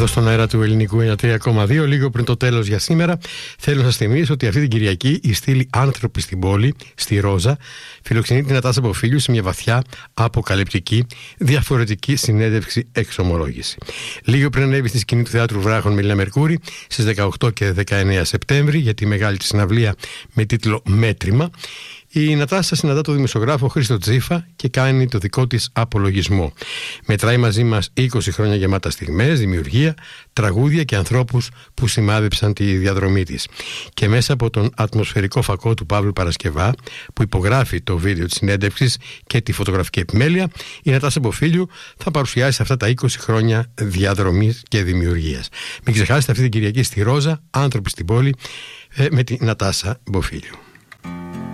εδώ στον αέρα του Ελληνικού 93,2. Λίγο πριν το τέλος για σήμερα, θέλω να σας θυμίσω ότι αυτή την Κυριακή η στήλη Άνθρωποι στην Πόλη, στη Ρόζα, φιλοξενεί την Νατάσα Μποφίλιου σε μια βαθιά, αποκαλυπτική, διαφορετική συνέντευξη εξομολόγηση. Λίγο πριν ανέβει στη σκηνή του Θεάτρου Βράχων Μελίνα Μερκούρη, στις 18 και 19 Σεπτέμβρη, για τη μεγάλη της συναυλία με τίτλο Μέτρημα, η Νατάσα συναντά τον δημοσιογράφο Χρήστο Τζίφα και κάνει το δικό της απολογισμό. Μετράει μαζί μας 20 χρόνια γεμάτα στιγμές, δημιουργία, τραγούδια και ανθρώπους που σημάδεψαν τη διαδρομή της. Και μέσα από τον ατμοσφαιρικό φακό του Παύλου Παρασκευά, που υπογράφει το βίντεο της συνέντευξης και τη φωτογραφική επιμέλεια, η Νατάσα Μποφίλιου θα παρουσιάσει αυτά τα 20 χρόνια διαδρομής και δημιουργίας. Μην ξεχάσετε αυτή την Κυριακή στη Ρόζα, Άνθρωποι στην Πόλη, με τη Νατάσα Μποφίλιου.